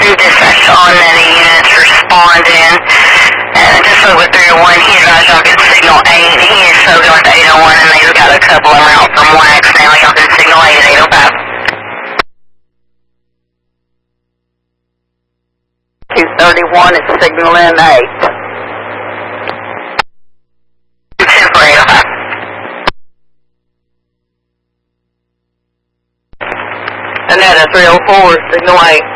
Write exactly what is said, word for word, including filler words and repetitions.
Dispatch to all netting units responding. And I just spoke with three oh one. He advised y'all can signal eight. He is spoken with eight oh one, and they've got a couple of them out from Wax now. Y'all can signal eight at eight oh five. two thirty-one is signaling eight. ten for eight oh five. Another three oh four, signal eight.